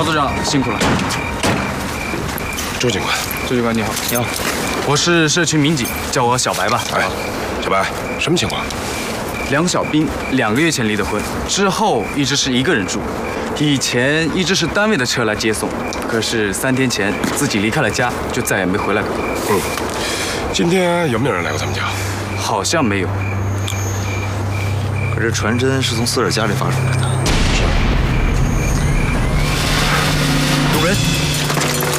曹组长辛苦了。 周警官， 周警官你好，你好，我是社区民警，叫我小白吧。 哎，小白，什么情况？ 梁小兵2个月前离的婚，之后一直是一个人住，以前一直是单位的车来接送，可是3天前自己离开了家，就再也没回来过。 今天有没有人来过他们家？ 好像没有。 可这传真是从死者家里发出来的。